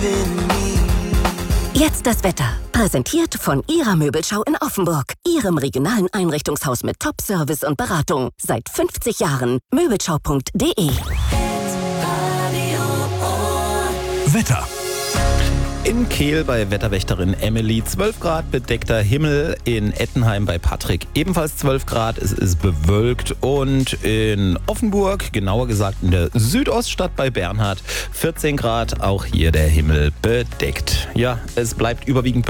Jetzt das Wetter. Präsentiert von Ihrer Möbelschau in Offenburg. Ihrem regionalen Einrichtungshaus mit Top-Service und Beratung. Seit 50 Jahren. Möbelschau.de. Wetter. In Kehl bei Wetterwächterin Emily 12 Grad, bedeckter Himmel. In Ettenheim bei Patrick ebenfalls 12 Grad. Es ist bewölkt. Und in Offenburg, genauer gesagt in der Südoststadt bei Bernhard, 14 Grad. Auch hier der Himmel bedeckt. Ja, es bleibt überwiegend